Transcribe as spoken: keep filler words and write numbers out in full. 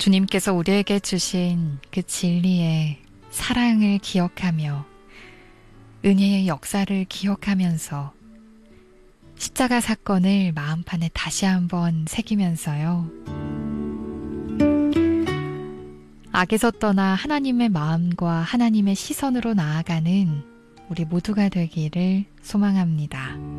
주님께서 우리에게 주신 그 진리의 사랑을 기억하며 은혜의 역사를 기억하면서 십자가 사건을 마음판에 다시 한번 새기면서요. 악에서 떠나 하나님의 마음과 하나님의 시선으로 나아가는 우리 모두가 되기를 소망합니다.